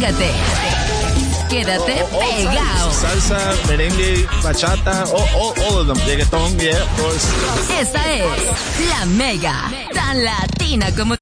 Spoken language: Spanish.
Pégate. Quédate pegado. Salsa, merengue, bachata, all of them. Reggaeton, yeah, of course. Esta es la Mega, tan latina como